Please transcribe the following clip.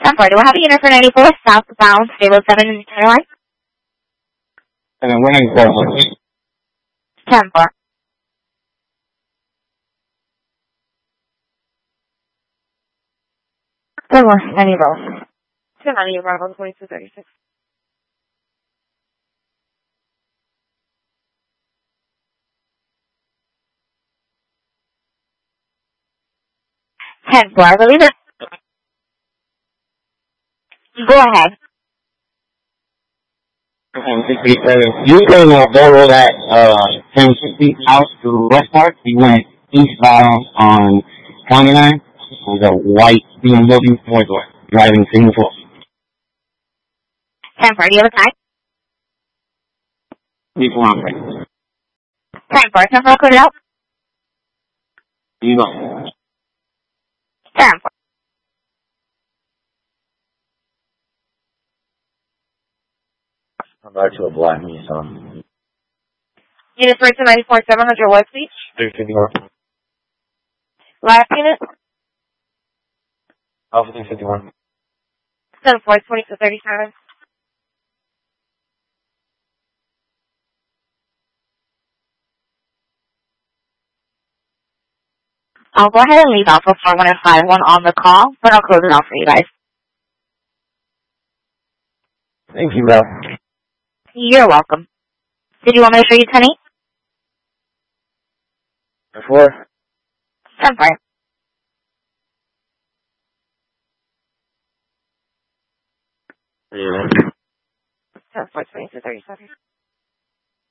10-4, do I have a unit for 94, southbound, stable 7 in the center line? And then 194. 10-4. Good one, any roll. 290, arrival 2236. I believe it. Go ahead. You can borrow that 1060 out to West Park. You went eastbound on 29 with a white BMW 4-door driving single floor. 10-4, do you have a time? Before I'm ready. 10-4, 10-4, clear it out. You go. 10-4. I'm back to a black Nissan. Unit for 294, 700 West Beach. 351. Last unit. Alpha 351. 10-4, 2237. I'll go ahead and leave Alpha 4151 on the call, but I'll close it out for you guys. Thank you, Mel. You're welcome. Did you want me to show you 10-8? Before? 10-4. Yeah. 10-4, 2237.